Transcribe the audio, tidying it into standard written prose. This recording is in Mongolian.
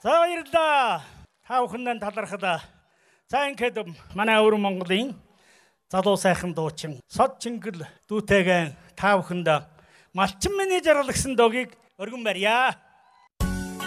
За баярлалаа. Та бүхэнд талархлаа. За ингээд манай өвөр Монголын залуу сайхан дуучин Сод Чингэл дүүтэйгэн та бүхэнд малчин миний жаргал гэсэн дуугийг өргөн барья.